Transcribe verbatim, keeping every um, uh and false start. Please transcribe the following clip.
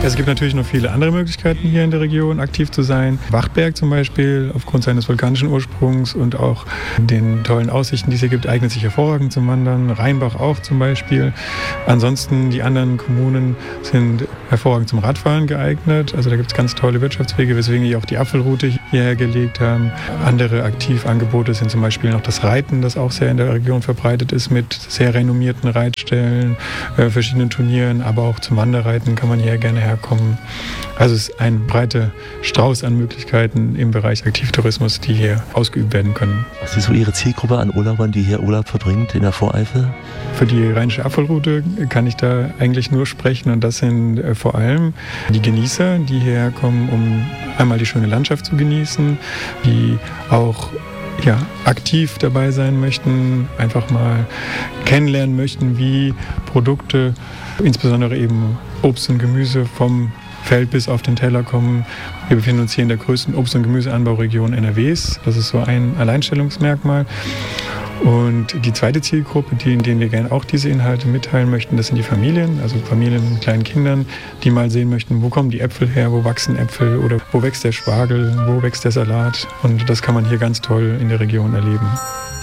Es gibt natürlich noch viele andere Möglichkeiten, hier in der Region aktiv zu sein. Wachtberg zum Beispiel, aufgrund seines vulkanischen Ursprungs und auch den tollen Aussichten, die es hier gibt, eignet sich hervorragend zum Wandern. Rheinbach auch zum Beispiel. Ansonsten die anderen Kommunen sind hervorragend zum Radfahren geeignet. Also da gibt es ganz tolle Wirtschaftswege, weswegen wir auch die Apfelroute hierher gelegt haben. Andere Aktivangebote sind zum Beispiel noch das Reiten, das auch sehr in der Region verbreitet ist, mit sehr renommierten Reitstellen, äh, verschiedenen Turnieren, aber auch zum Wanderreiten kann man hierher gerne herkommen. Also es ist ein breiter Strauß an Möglichkeiten im Bereich Aktivtourismus, die hier ausgeübt werden können. Was ist so Ihre Zielgruppe an Urlaubern, die hier Urlaub verbringt in der Voreifel? Für die Rheinische Apfelroute kann ich da eigentlich nur sprechen und das sind äh, vor allem die Genießer, die hierher kommen, um einmal die schöne Landschaft zu genießen, die auch ja, aktiv dabei sein möchten, einfach mal kennenlernen möchten, wie Produkte, insbesondere eben Obst und Gemüse vom Feld bis auf den Teller kommen. Wir befinden uns hier in der größten Obst- und Gemüseanbauregion N R Ws. Das ist so ein Alleinstellungsmerkmal. Und die zweite Zielgruppe, die, in denen wir gerne auch diese Inhalte mitteilen möchten, das sind die Familien, also Familien mit kleinen Kindern, die mal sehen möchten, wo kommen die Äpfel her, wo wachsen Äpfel oder wo wächst der Spargel, wo wächst der Salat. Und das kann man hier ganz toll in der Region erleben.